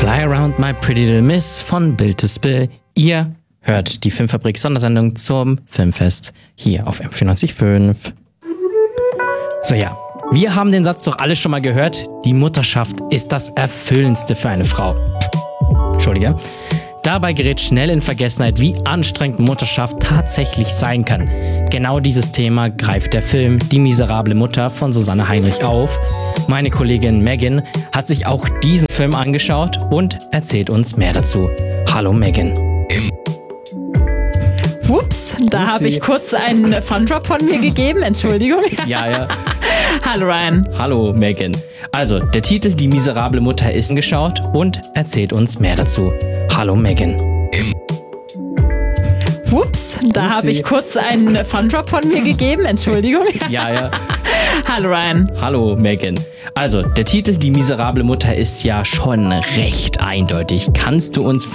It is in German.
Fly Around My Pretty Little Miss von Bill to Spill. Ihr hört die Filmfabrik Sondersendung zum Filmfest hier auf M94.5. So ja, wir haben den Satz doch alle schon mal gehört. Die Mutterschaft ist das Erfüllendste für eine Frau. Entschuldige. Dabei gerät schnell in Vergessenheit, wie anstrengend Mutterschaft tatsächlich sein kann. Genau dieses Thema greift der Film Die miserable Mutter von Susanne Heinrich auf. Meine Kollegin Megan hat sich auch diesen Film angeschaut und erzählt uns mehr dazu. Hallo Megan. Ups, da habe ich kurz einen Fun-Drop von mir gegeben, Entschuldigung. Ja. Hallo Ryan. Hallo Megan. Also, der Titel Die miserable Mutter ist angeschaut und erzählt uns mehr dazu. Hallo Megan. Ups, da habe ich kurz einen Fun-Drop von mir gegeben, Entschuldigung. Ja. Hallo Ryan. Hallo Megan. Also, der Titel Die miserable Mutter ist ja schon recht eindeutig. Kannst du uns